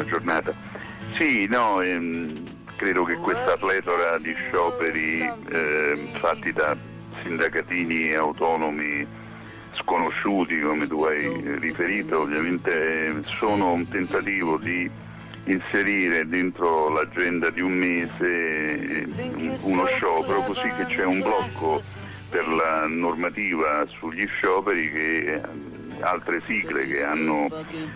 giornata. Sì, no, credo che questa pletora di scioperi fatti da sindacatini autonomi sconosciuti, come tu hai riferito, ovviamente sono un tentativo di inserire dentro l'agenda di un mese uno sciopero, così che c'è un blocco per la normativa sugli scioperi che altre sigle che hanno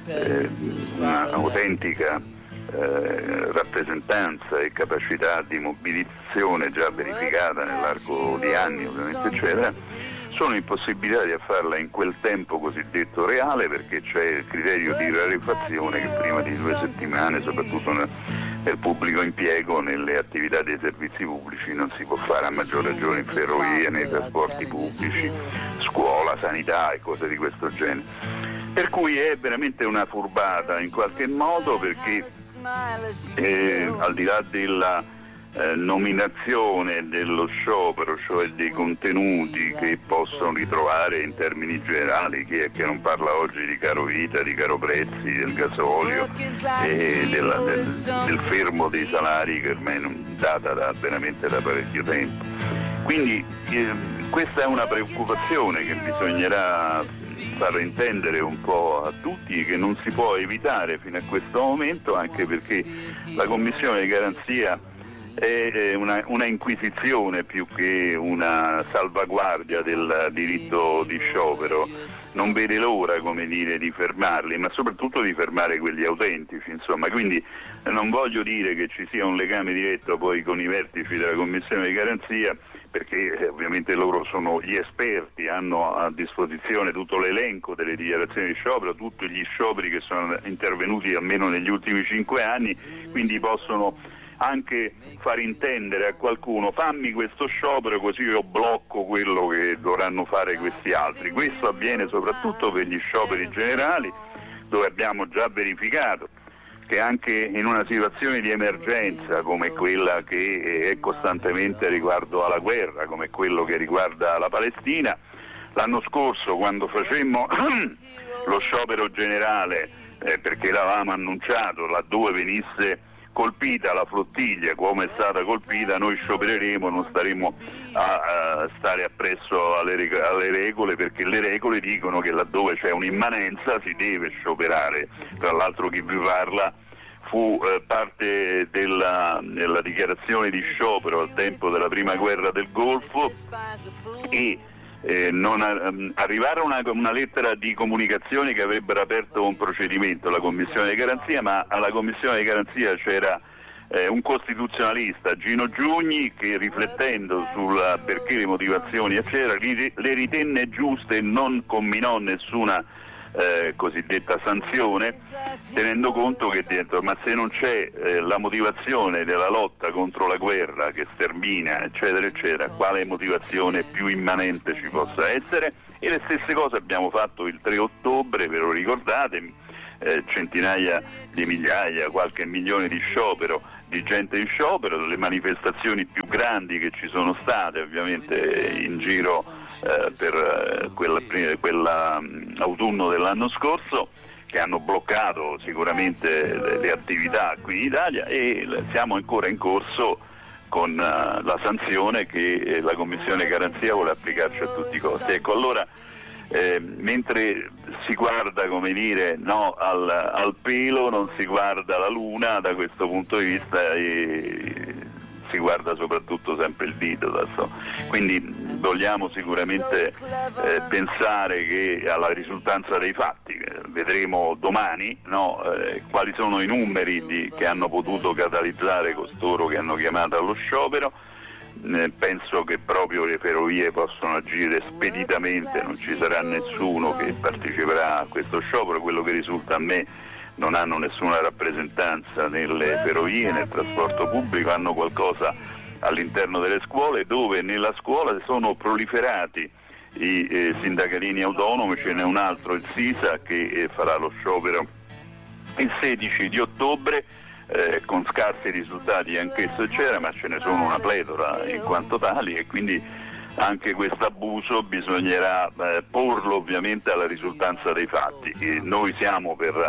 un'autentica rappresentanza e capacità di mobilitazione già verificata nell'arco di anni, ovviamente, eccetera, sono impossibilitati a farla in quel tempo cosiddetto reale, perché c'è il criterio di rarefazione che prima di 2 settimane, soprattutto nel pubblico impiego, nelle attività dei servizi pubblici, non si può fare, a maggior ragione in ferrovie, nei trasporti pubblici, scuola, sanità e cose di questo genere. Per cui è veramente una furbata in qualche modo, perché al di là della nominazione dello sciopero, cioè dei contenuti che possono ritrovare in termini generali, chi è che non parla oggi di caro vita, di caro prezzi, del gasolio e del fermo dei salari che ormai non data veramente da parecchio tempo. Quindi questa è una preoccupazione che bisognerà far intendere un po' a tutti, che non si può evitare fino a questo momento, anche perché la Commissione di garanzia è una inquisizione più che una salvaguardia del diritto di sciopero. Non vede l'ora, come dire, di fermarli, ma soprattutto di fermare quelli autentici, insomma. Quindi non voglio dire che ci sia un legame diretto poi con i vertici della Commissione di garanzia, perché ovviamente loro sono gli esperti, hanno a disposizione tutto l'elenco delle dichiarazioni di sciopero, tutti gli scioperi che sono intervenuti almeno negli ultimi 5 anni, quindi possono anche far intendere a qualcuno: fammi questo sciopero così io blocco quello che dovranno fare questi altri. Questo avviene soprattutto per gli scioperi generali, dove abbiamo già verificato che anche in una situazione di emergenza come quella che è costantemente riguardo alla guerra, come quello che riguarda la Palestina, l'anno scorso quando facemmo lo sciopero generale, perché l'avevamo annunciato, laddove venisse colpita la flottiglia come è stata colpita, noi sciopereremo, non staremo a stare appresso alle regole, perché le regole dicono che laddove c'è un'immanenza si deve scioperare. Tra l'altro chi vi parla fu parte della dichiarazione di sciopero al tempo della prima guerra del Golfo, e arrivare una lettera di comunicazione che avrebbero aperto un procedimento alla Commissione di garanzia, ma alla Commissione di garanzia c'era un costituzionalista, Gino Giugni, che riflettendo sul perché le motivazioni eccetera le ritenne giuste e non comminò nessuna cosiddetta sanzione, tenendo conto che dentro, ma se non c'è la motivazione della lotta contro la guerra che stermina eccetera eccetera, quale motivazione più immanente ci possa essere? E le stesse cose abbiamo fatto il 3 ottobre, ve lo ricordate, centinaia di migliaia, qualche milione di sciopero, di gente in sciopero, le manifestazioni più grandi che ci sono state ovviamente in giro per quell'autunno dell'anno scorso, che hanno bloccato sicuramente le attività qui in Italia, e siamo ancora in corso con la sanzione che la Commissione Garanzia vuole applicarci a tutti i costi. Ecco, allora mentre si guarda, come dire, no, al pelo, non si guarda la luna da questo punto di vista, e si guarda soprattutto sempre il dito. Quindi vogliamo sicuramente pensare che alla risultanza dei fatti, vedremo domani, no, quali sono i numeri che hanno potuto catalizzare costoro che hanno chiamato allo sciopero. Penso che proprio le ferrovie possono agire speditamente, non ci sarà nessuno che parteciperà a questo sciopero. Quello che risulta a me, non hanno nessuna rappresentanza nelle ferrovie, nel trasporto pubblico, hanno qualcosa all'interno delle scuole, dove nella scuola sono proliferati i sindacalini autonomi. Ce n'è un altro, il SISA, che farà lo sciopero il 16 di ottobre, con scarsi risultati anch'esso eccetera, ma ce ne sono una pletora in quanto tali, e quindi anche questo abuso bisognerà porlo ovviamente alla risultanza dei fatti. E noi siamo per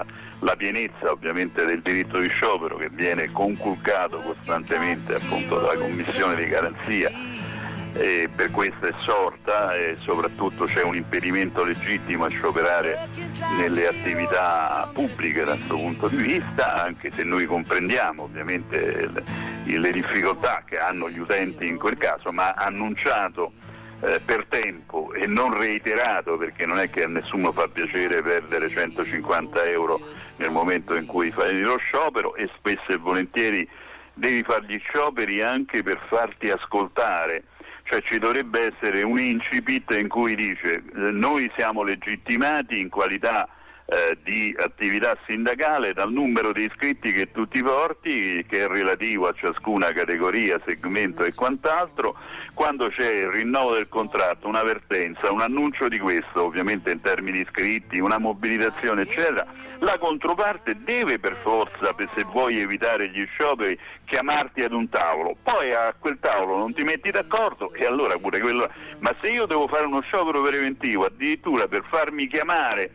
la pienezza ovviamente del diritto di sciopero, che viene conculcato costantemente appunto dalla Commissione di garanzia, e per questo è sorta, e soprattutto c'è un impedimento legittimo a scioperare nelle attività pubbliche da questo punto di vista, anche se noi comprendiamo ovviamente le difficoltà che hanno gli utenti in quel caso, ma annunciato per tempo e non reiterato, perché non è che a nessuno fa piacere perdere 150 euro nel momento in cui fai lo sciopero, e spesso e volentieri devi fare gli scioperi anche per farti ascoltare. Cioè ci dovrebbe essere un incipit in cui dice noi siamo legittimati in qualità di attività sindacale dal numero di iscritti che tu ti porti, che è relativo a ciascuna categoria, segmento e quant'altro. Quando c'è il rinnovo del contratto, un'avvertenza, un annuncio di questo, ovviamente in termini iscritti, una mobilitazione eccetera, la controparte deve per forza, se vuoi evitare gli scioperi, chiamarti ad un tavolo. Poi a quel tavolo non ti metti d'accordo e allora pure quello. Ma se io devo fare uno sciopero preventivo addirittura per farmi chiamare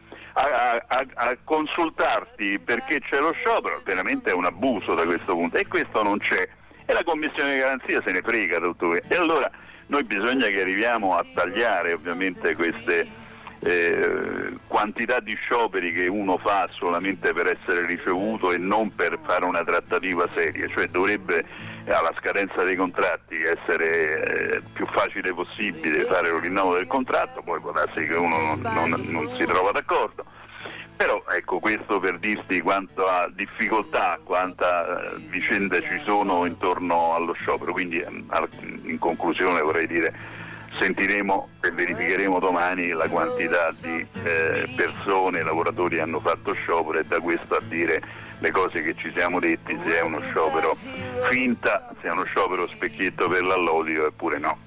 a consultarti perché c'è lo sciopero, veramente è un abuso da questo punto, e questo non c'è, e la Commissione di garanzia se ne frega tutto questo. E allora noi bisogna che arriviamo a tagliare ovviamente queste quantità di scioperi che uno fa solamente per essere ricevuto e non per fare una trattativa seria. Cioè dovrebbe alla scadenza dei contratti essere più facile possibile fare il rinnovo del contratto, poi può darsi che uno non si trova d'accordo. Però ecco, questo per dirti quanta difficoltà, quanta vicende ci sono intorno allo sciopero. Quindi in conclusione vorrei dire, sentiremo e verificheremo domani la quantità di persone, lavoratori che hanno fatto sciopero, e da questo a dire le cose che ci siamo detti, se è uno sciopero finta, se è uno sciopero specchietto per l'allodio eppure no.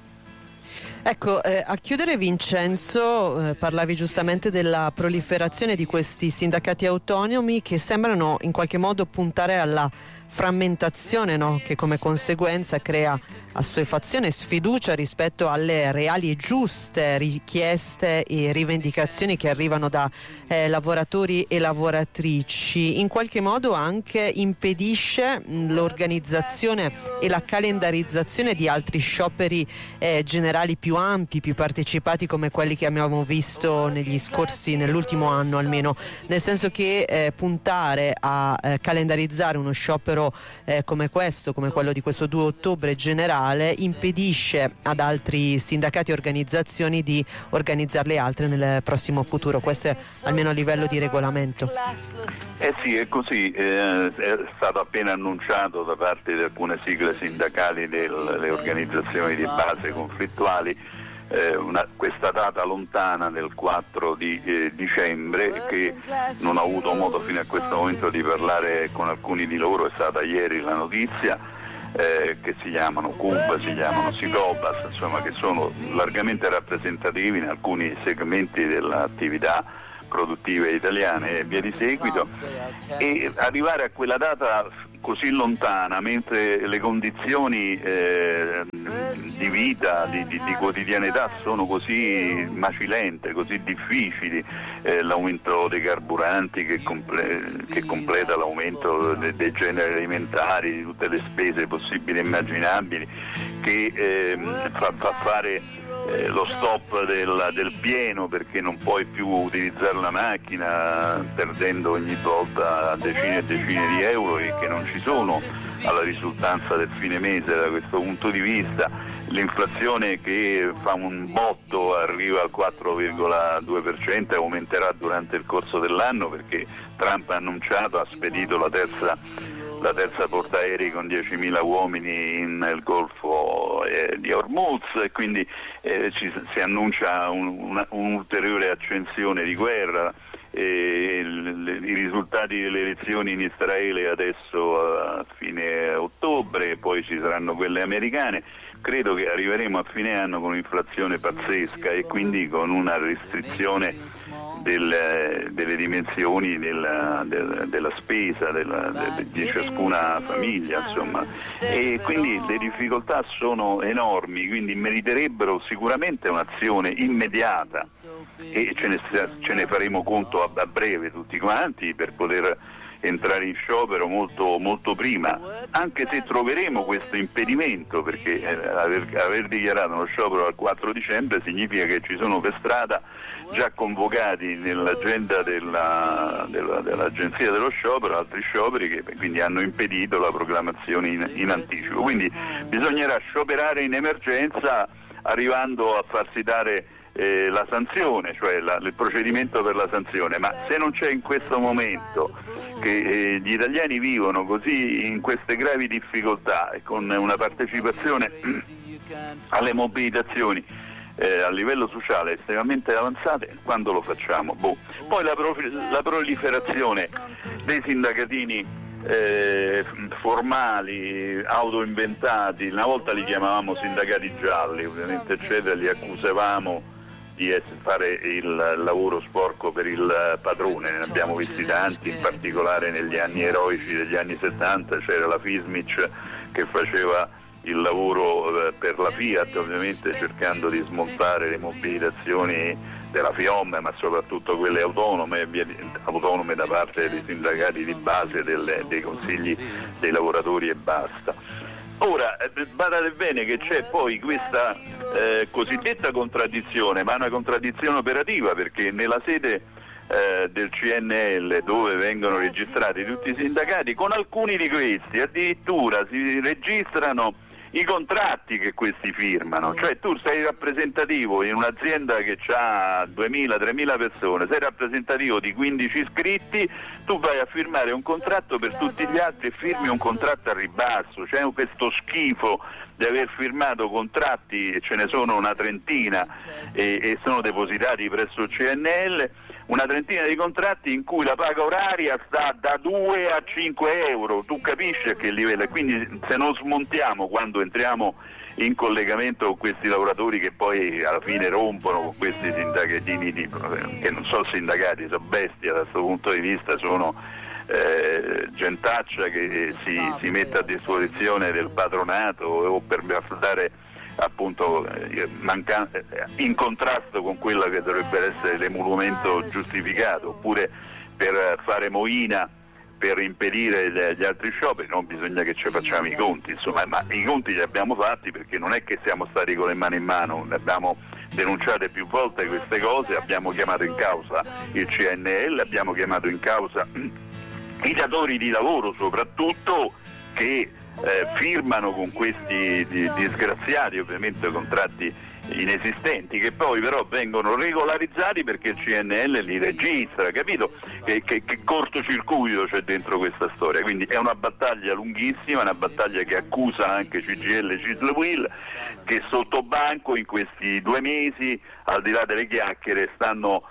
Ecco, a chiudere Vincenzo, parlavi giustamente della proliferazione di questi sindacati autonomi che sembrano in qualche modo puntare alla frammentazione, no? Che come conseguenza crea assuefazione e sfiducia rispetto alle reali e giuste richieste e rivendicazioni che arrivano da lavoratori e lavoratrici. In qualche modo anche impedisce l'organizzazione e la calendarizzazione di altri scioperi generali più ampi, più partecipati, come quelli che abbiamo visto nell'ultimo anno almeno, nel senso che puntare a calendarizzare uno sciopero come questo, come quello di questo 2 ottobre generale, impedisce ad altri sindacati e organizzazioni di organizzarle altre nel prossimo futuro. Questo è almeno a livello di regolamento. Sì, è così. È stato appena annunciato da parte di alcune sigle sindacali delle organizzazioni di base conflittuali questa data lontana del 4 di dicembre, che non ho avuto modo fino a questo momento di parlare con alcuni di loro. È stata ieri la notizia, che si chiamano CUB, si chiamano Sicobas, insomma, che sono largamente rappresentativi in alcuni segmenti dell'attività produttive italiane e via di seguito, e arrivare a quella data così lontana, mentre le condizioni di vita, di quotidianità sono così macilente, così difficili, l'aumento dei carburanti che completa l'aumento dei generi alimentari, di tutte le spese possibili e immaginabili, che fa fare lo stop del pieno, perché non puoi più utilizzare la macchina perdendo ogni volta decine e decine di euro e che non ci sono alla risultanza del fine mese. Da questo punto di vista l'inflazione, che fa un botto, arriva al 4,2% e aumenterà durante il corso dell'anno, perché Trump ha annunciato, ha spedito la terza portaerei con 10.000 uomini nel Golfo di Hormuz, e quindi si annuncia un'ulteriore accensione di guerra. I risultati delle elezioni in Israele adesso a fine ottobre, poi ci saranno quelle americane. Credo che arriveremo a fine anno con un'inflazione pazzesca e quindi con una restrizione delle dimensioni della spesa di ciascuna famiglia, insomma, e quindi le difficoltà sono enormi, quindi meriterebbero sicuramente un'azione immediata e ce ne faremo conto a breve tutti quanti per poter entrare in sciopero molto, molto prima, anche se troveremo questo impedimento, perché aver dichiarato uno sciopero al 4 dicembre significa che ci sono per strada già convocati nell'agenda dell'agenzia dello sciopero altri scioperi che quindi hanno impedito la proclamazione in anticipo. Quindi bisognerà scioperare in emergenza arrivando a farsi dare la sanzione, cioè il procedimento per la sanzione, ma se non c'è in questo momento che gli italiani vivono così in queste gravi difficoltà e con una partecipazione alle mobilitazioni a livello sociale estremamente avanzate, quando lo facciamo? Poi la proliferazione dei sindacatini formali, autoinventati, una volta li chiamavamo sindacati gialli, ovviamente eccetera, li accusavamo di fare il lavoro sporco per il padrone, ne abbiamo visti tanti, in particolare negli anni eroici degli anni 70 c'era la Fismic che faceva il lavoro per la Fiat, ovviamente cercando di smontare le mobilitazioni della FIOM, ma soprattutto quelle autonome da parte dei sindacati di base dei consigli dei lavoratori e basta. Ora, badate bene che c'è poi questa cosiddetta contraddizione, ma una contraddizione operativa, perché nella sede del CNL, dove vengono registrati tutti i sindacati, con alcuni di questi addirittura si registrano i contratti che questi firmano, cioè tu sei rappresentativo in un'azienda che ha 2.000-3.000 persone, sei rappresentativo di 15 iscritti, tu vai a firmare un contratto per tutti gli altri e firmi un contratto a ribasso. C'è questo schifo di aver firmato contratti, ce ne sono una trentina e sono depositati presso il CNL, una trentina di contratti in cui la paga oraria sta da 2 a 5 euro, tu capisci a che livello? E quindi se non smontiamo quando entriamo in collegamento con questi lavoratori che poi alla fine rompono con questi sindacatini che non sono sindacati, sono bestie da questo punto di vista, sono gentaccia che si mette a disposizione del patronato o per dare appunto in contrasto con quello che dovrebbe essere l'emolumento giustificato, oppure per fare moina per impedire gli altri scioperi. Non bisogna che ci facciamo i conti, insomma, ma i conti li abbiamo fatti, perché non è che siamo stati con le mani in mano, ne abbiamo denunciate più volte queste cose, abbiamo chiamato in causa il CNL, abbiamo chiamato in causa i datori di lavoro soprattutto, che firmano con questi disgraziati ovviamente contratti inesistenti, che poi però vengono regolarizzati perché il CNL li registra, capito? Che cortocircuito c'è dentro questa storia. Quindi è una battaglia lunghissima, una battaglia che accusa anche CGIL e CISL UIL, che sotto banco in questi 2 mesi, al di là delle chiacchiere, stanno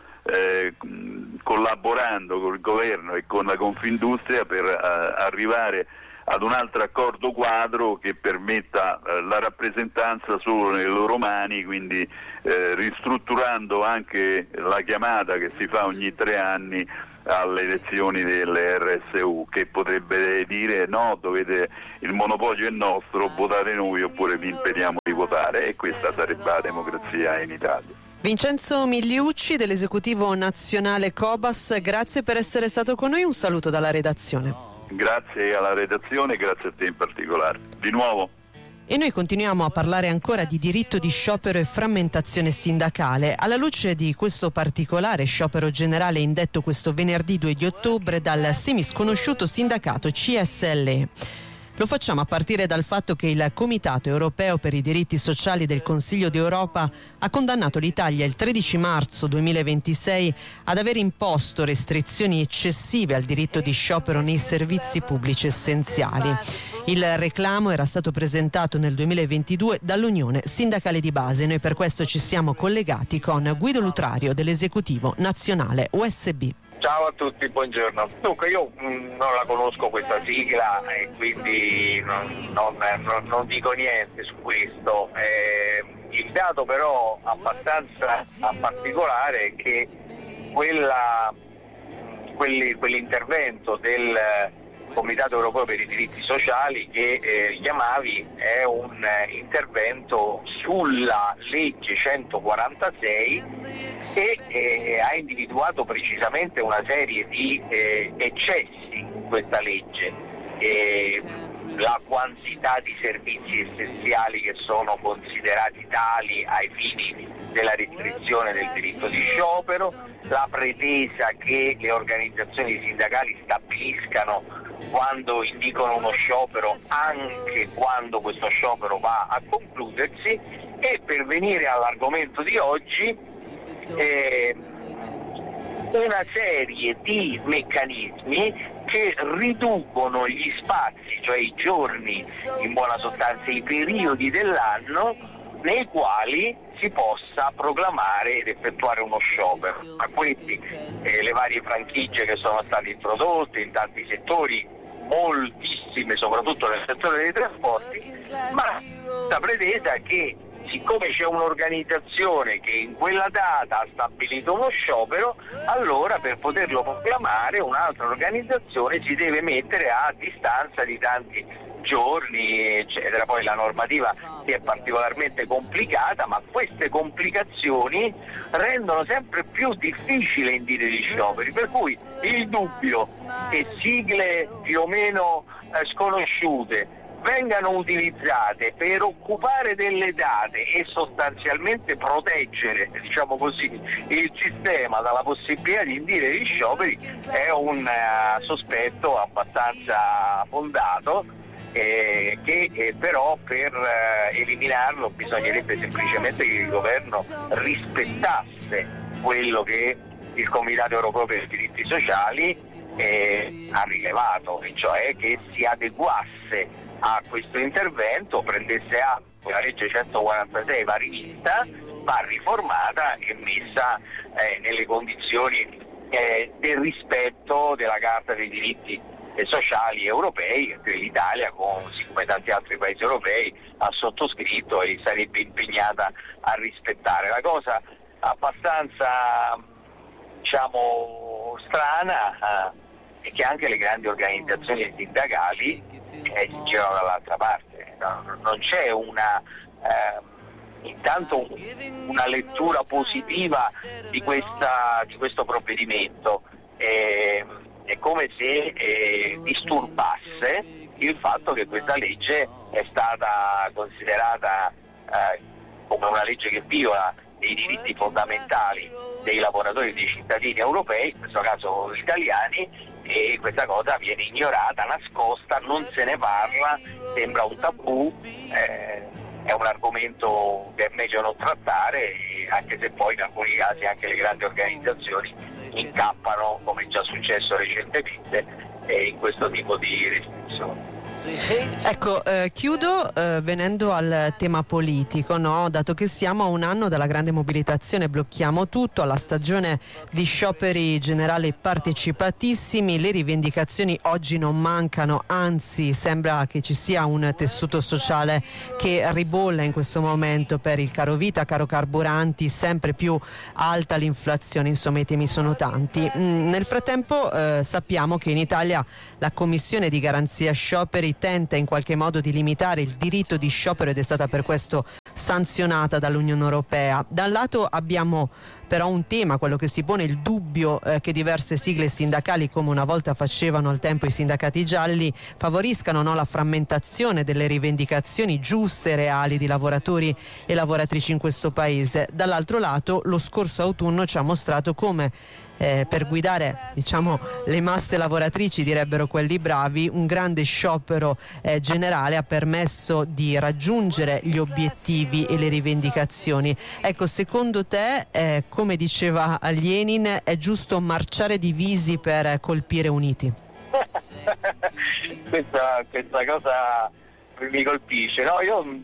collaborando con il governo e con la Confindustria per arrivare ad un altro accordo quadro che permetta la rappresentanza solo nelle loro mani, quindi ristrutturando anche la chiamata che si fa ogni 3 anni alle elezioni delle RSU, che potrebbe dire no, il monopolio è nostro, votate noi oppure vi impediamo di votare, e questa sarebbe la democrazia in Italia. Vincenzo Migliucci dell'Esecutivo Nazionale Cobas, grazie per essere stato con noi, un saluto dalla redazione. Grazie alla redazione, grazie a te in particolare. Di nuovo. E noi continuiamo a parlare ancora di diritto di sciopero e frammentazione sindacale, alla luce di questo particolare sciopero generale indetto questo venerdì 2 di ottobre dal semisconosciuto sindacato CSLE. Lo facciamo a partire dal fatto che il Comitato Europeo per i Diritti Sociali del Consiglio d'Europa ha condannato l'Italia il 13 marzo 2026 ad aver imposto restrizioni eccessive al diritto di sciopero nei servizi pubblici essenziali. Il reclamo era stato presentato nel 2022 dall'Unione Sindacale di Base. Noi per questo ci siamo collegati con Guido Lutrario dell'Esecutivo Nazionale USB. Ciao a tutti, buongiorno. Dunque io non la conosco questa sigla e quindi non dico niente su questo. Il dato però abbastanza particolare è che quell'intervento del Comitato Europeo per i Diritti Sociali che chiamavi è un intervento sulla legge 146 e ha individuato precisamente una serie di eccessi in questa legge. La quantità di servizi essenziali che sono considerati tali ai fini della restrizione del diritto di sciopero, la pretesa che le organizzazioni sindacali stabiliscano quando indicano uno sciopero anche quando questo sciopero va a concludersi, e per venire all'argomento di oggi una serie di meccanismi che riducono gli spazi, cioè i giorni, in buona sostanza i periodi dell'anno nei quali si possa proclamare ed effettuare uno sciopero. A questi le varie franchigie che sono state introdotte in tanti settori, moltissime soprattutto nel settore dei trasporti, ma la pretesa è che siccome c'è un'organizzazione che in quella data ha stabilito uno sciopero, allora per poterlo proclamare un'altra organizzazione si deve mettere a distanza di tanti giorni, eccetera. Poi la normativa è particolarmente complicata, ma queste complicazioni rendono sempre più difficile indire gli scioperi, per cui il dubbio che sigle più o meno sconosciute vengano utilizzate per occupare delle date e sostanzialmente proteggere, diciamo così, il sistema dalla possibilità di indire gli scioperi è un sospetto abbastanza fondato, che però per eliminarlo bisognerebbe semplicemente che il governo rispettasse quello che il Comitato Europeo per i Diritti Sociali ha rilevato, e cioè che si adeguasse a questo intervento, prendesse atto che la legge 146 va rivista, va riformata e messa nelle condizioni del rispetto della Carta dei diritti sociali europei, che l'Italia, come tanti altri paesi europei, ha sottoscritto e sarebbe impegnata a rispettare. La cosa abbastanza, diciamo, strana è che anche le grandi organizzazioni sindacali si girano dall'altra parte. Non c'è intanto una lettura positiva di questo provvedimento. È come se disturbasse il fatto che questa legge è stata considerata come una legge che viola i diritti fondamentali dei lavoratori e dei cittadini europei, in questo caso italiani, e questa cosa viene ignorata, nascosta, non se ne parla, sembra un tabù, è un argomento che è meglio non trattare, anche se poi in alcuni casi anche le grandi organizzazioni incappano, come è già successo recentemente, in questo tipo di restrizioni. Ecco, chiudo venendo al tema politico, no? Dato che siamo a un anno dalla grande mobilitazione Blocchiamo Tutto, alla stagione di scioperi generali partecipatissimi, le rivendicazioni oggi non mancano, anzi sembra che ci sia un tessuto sociale che ribolla in questo momento per il caro vita, caro carburanti, sempre più alta l'inflazione, insomma i temi sono tanti. Nel frattempo sappiamo che in Italia la Commissione di Garanzia Scioperi tenta in qualche modo di limitare il diritto di sciopero ed è stata per questo sanzionata dall'Unione Europea. Da un lato abbiamo però un tema, quello che si pone il dubbio che diverse sigle sindacali, come una volta facevano al tempo i sindacati gialli, favoriscano, no, la frammentazione delle rivendicazioni giuste e reali di lavoratori e lavoratrici in questo paese. Dall'altro lato lo scorso autunno ci ha mostrato come per guidare, diciamo, le masse lavoratrici, direbbero quelli bravi, un grande sciopero generale ha permesso di raggiungere gli obiettivi e le rivendicazioni. Ecco, secondo te, come diceva Lenin, è giusto marciare divisi per colpire uniti? questa cosa mi colpisce, no?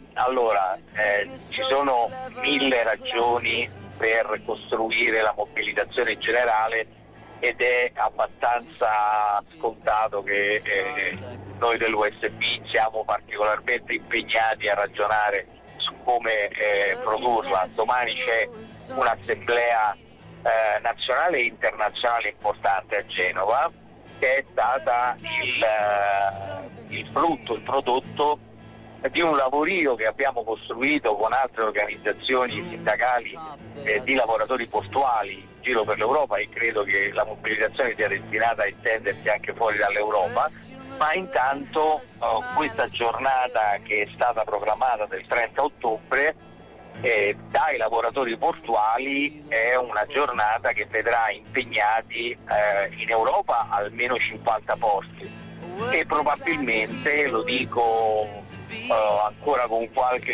Ci sono 1000 ragioni per costruire la mobilitazione generale ed è abbastanza scontato che noi dell'USB siamo particolarmente impegnati a ragionare su come produrla. Domani c'è un'assemblea nazionale e internazionale importante a Genova, che è stata il frutto, il prodotto di un lavorio che abbiamo costruito con altre organizzazioni sindacali di lavoratori portuali in giro per l'Europa, e credo che la mobilitazione sia destinata a estendersi anche fuori dall'Europa. Ma intanto questa giornata, che è stata programmata del 30 ottobre dai lavoratori portuali, è una giornata che vedrà impegnati in Europa almeno 50 porti, e probabilmente, lo dico ancora con qualche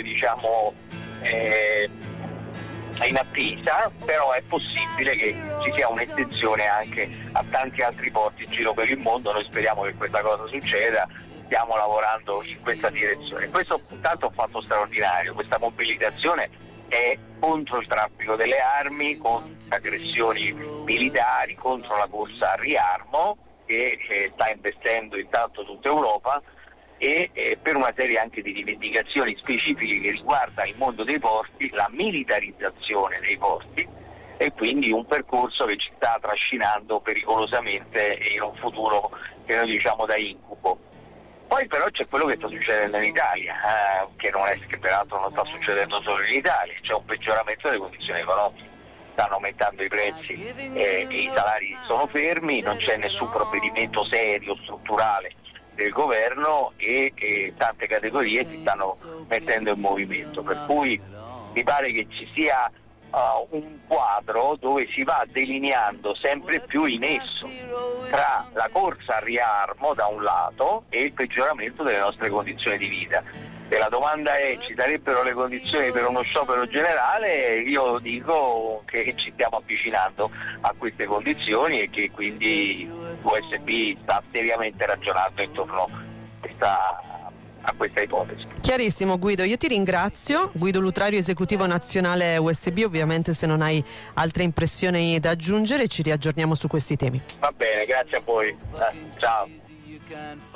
in attesa, però è possibile che ci sia un'estensione anche a tanti altri porti in giro per il mondo. Noi speriamo che questa cosa succeda, stiamo lavorando in questa direzione. Questo intanto è un fatto straordinario. Questa mobilitazione è contro il traffico delle armi, contro le aggressioni militari, contro la corsa al riarmo che sta investendo intanto tutta Europa, e per una serie anche di rivendicazioni specifiche che riguarda il mondo dei porti, la militarizzazione dei porti, e quindi un percorso che ci sta trascinando pericolosamente in un futuro che noi diciamo da incubo. Poi però c'è quello che sta succedendo in Italia, che peraltro non sta succedendo solo in Italia, c'è un peggioramento delle condizioni economiche, stanno aumentando i prezzi e i salari sono fermi, non c'è nessun provvedimento serio, strutturale del governo, e tante categorie si stanno mettendo in movimento, per cui mi pare che ci sia un quadro dove si va delineando sempre più il nesso tra la corsa al riarmo da un lato e il peggioramento delle nostre condizioni di vita. Se la domanda è: ci sarebbero le condizioni per uno sciopero generale? Io dico che ci stiamo avvicinando a queste condizioni e che quindi USB sta seriamente ragionando intorno a questa ipotesi. Chiarissimo Guido, io ti ringrazio. Guido Lutrario, esecutivo nazionale USB. Ovviamente, se non hai altre impressioni da aggiungere, ci riaggiorniamo su questi temi. Va bene, grazie a voi. Ciao.